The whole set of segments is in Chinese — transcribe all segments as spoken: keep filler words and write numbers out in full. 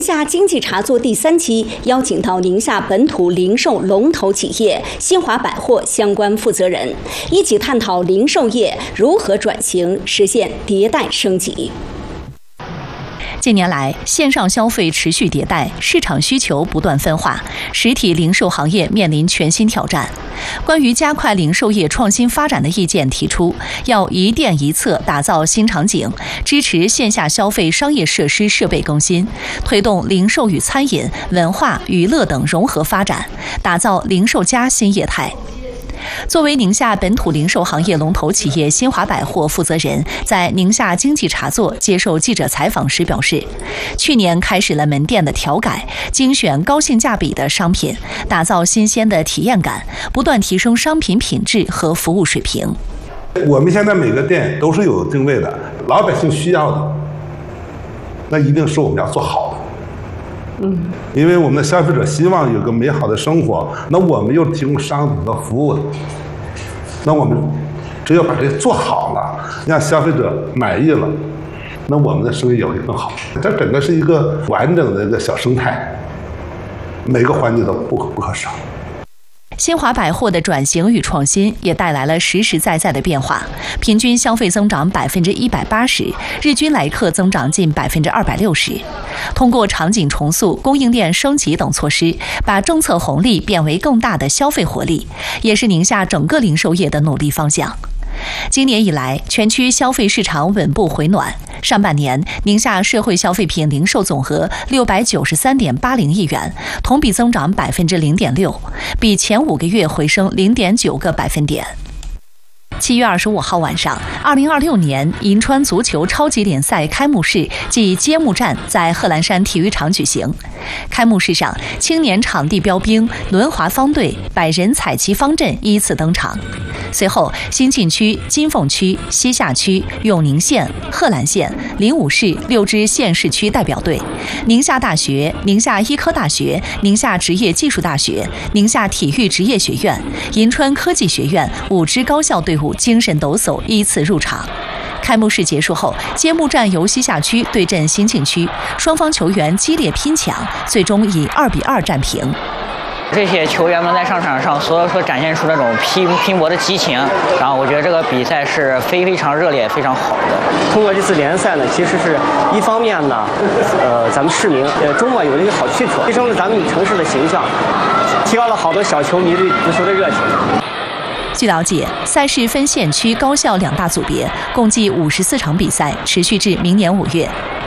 宁夏经济茶座第三期邀请到宁夏本土零售龙头企业新华百货相关负责人，一起探讨零售业如何转型，实现迭代升级。 近年来，线上消费持续迭代，市场需求不断分化，实体零售行业面临全新挑战。关于加快零售业创新发展的意见提出，要一店一策打造新场景，支持线下消费商业设施设备更新，推动零售与餐饮、文化、娱乐等融合发展，打造零售加新业态。作为宁夏本土零售行业龙头企业新华百货负责人，在宁夏经济茶座接受记者采访时表示，去年开始了门店的调改，精选高性价比的商品，打造新鲜的体验感，不断提升商品品质和服务水平。 我们现在每个店都是有定位的，老百姓需要的，那一定是我们要做好的。嗯，因为我们的消费者希望有个美好的生活，那我们又提供商品和服务，那我们只有把这做好了，让消费者满意了，那我们的生意也会更好。这整个是一个完整的一个小生态，每个环节都不可不可少。 新华百货的转型与创新也带来了实实在在的变化，平均消费增长百分之一百八十，日均来客增长近百分之二百六十。通过场景重塑、供应链升级等措施，把政策红利变为更大的消费活力，也是宁夏整个零售业的努力方向。今年以来，全区消费市场稳步回暖。上半年，宁夏社会消费品零售总额六百九十三点八零亿元，同比增长百分之零点六，比前五个月回升零点九个百分点。七月二十五号晚上，二零二六年银川足球超级联赛开幕式暨揭幕战在贺兰山体育场举行。开幕式上，青年场地标兵轮滑方队、百人彩旗方阵依次登场。随后，新沁区、金凤区、西夏区、永宁县、贺兰县、灵武市六支县市区代表队，宁夏大学、宁夏医科大学、宁夏职业技术大学、宁夏体育职业学院、银川科技学院五支高校队伍精神抖擞依次入场。开幕式结束后，揭幕战由西夏区对阵新沁区，双方球员激烈拼抢，最终以二比二战平。 这些球员们在上场上所有所展现出那种拼拼搏的激情，然后我觉得这个比赛是非非常热烈、非常好的。 通过这次联赛呢，其实是一方面呢，呃，咱们市民呃周末有了一个好去处，提升了咱们城市的形象，提高了好多小球迷对足球的热情。 据了解，赛事分县区、高校两大组别，共计五十四场比赛，持续至明年五月。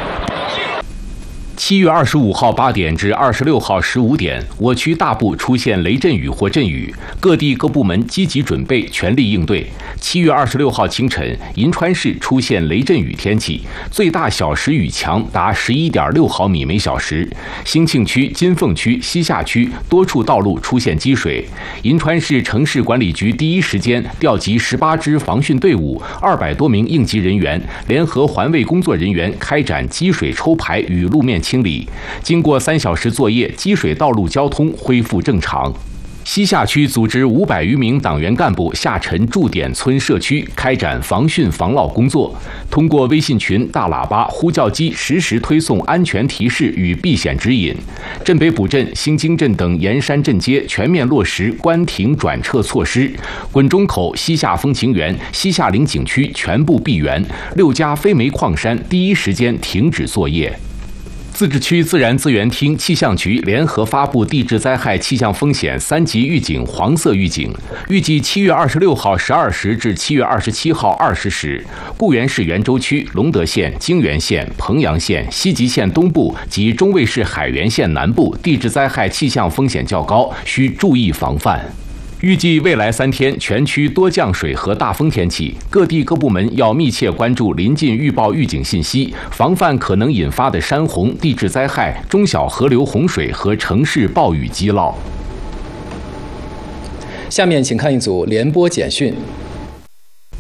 七月二十五号八点至二十六号十五点，我区大部出现雷阵雨或阵雨，各地各部门积极准备，全力应对。七月二十六号清晨，银川市出现雷阵雨天气，最大小时雨强达十一点六毫米每小时。兴庆区、金凤区、西夏区多处道路出现积水，银川市城市管理局第一时间调集十八支防汛队伍、二百多名应急人员，联合环卫工作人员开展积水抽排与路面清理。经过三小时作业，积水道路交通恢复正常。西夏区组织五百余名党员干部下沉驻点村社区，开展防汛防涝工作。通过微信群、大喇叭、呼叫机实时推送安全提示与避险指引。镇北堡镇、新京镇等沿山镇街全面落实关停转撤措施。滚钟口、西夏风情园、西夏陵景区全部闭园，六家非煤矿山第一时间停止作业。自治区自然资源厅、气象局联合发布地质灾害气象风险三级预警黄色预警，预计七月二十六号十二时至七月二十七号二十时，固原市元州区、隆德县、泾源县、彭阳县、西吉县东部及中卫市海原县南部地质灾害气象风险较高，需注意防范。预计未来三天全区多降水和大风天气，各地各部门要密切关注临近预报预警信息，防范可能引发的山洪、地质灾害、中小河流洪水和城市暴雨积涝。 下面请看一组联播简讯。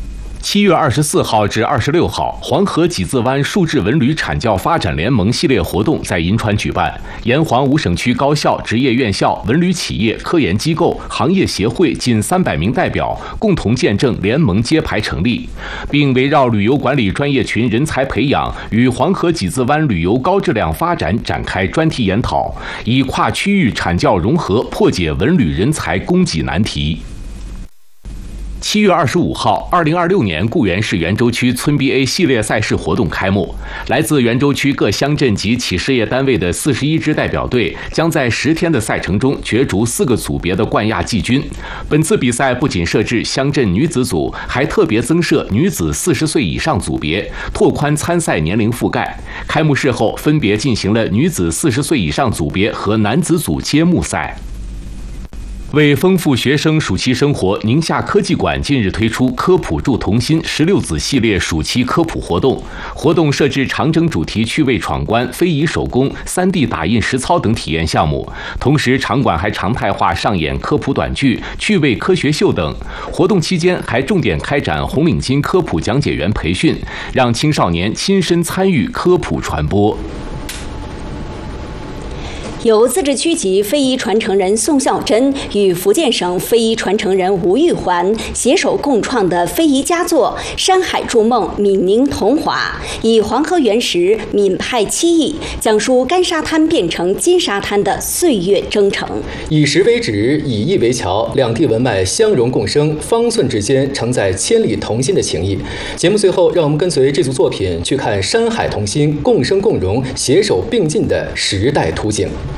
七月二十四号至二十六号，黄河几字湾数字文旅产教发展联盟系列活动在银川举办。沿黄五省区高校、职业院校、文旅企业、科研机构、行业协会近三百名代表共同见证联盟揭牌成立，并围绕旅游管理专业群人才培养与黄河几字湾旅游高质量发展展开专题研讨，以跨区域产教融合破解文旅人才供给难题。七月二十五号，二零二六年固原市袁州区村 B A 系列赛事活动开幕。来自袁州区各乡镇及企事业单位的四十一支代表队将在十天的赛程中角逐四个组别的冠亚季军。本次比赛不仅设置乡镇女子组，还特别增设女子四十岁以上组别，拓宽参赛年龄覆盖。开幕式后，分别进行了女子四十岁以上组别和男子组揭幕赛。为丰富学生暑期生活，宁夏科技馆近日推出科普助童心十六子系列暑期科普活动。活动设置长征主题趣味闯关、非遗手工、三 D 打印实操等体验项目，同时场馆还常态化上演科普短剧、趣味科学秀等。活动期间还重点开展红领巾科普讲解员培训，让青少年亲身参与科普传播。 由自治区级非遗传承人宋孝珍与福建省非遗传承人吴玉环携手共创的非遗佳作《山海筑梦·闽宁童话》，以黄河原石闽派七艺，讲述干沙滩变成金沙滩的岁月征程。 以石为纸，以艺为桥，两地文脉相融共生，方寸之间承载千里同心的情谊。节目最后，让我们跟随这组作品去看山海同心共生共荣、携手并进的时代图景。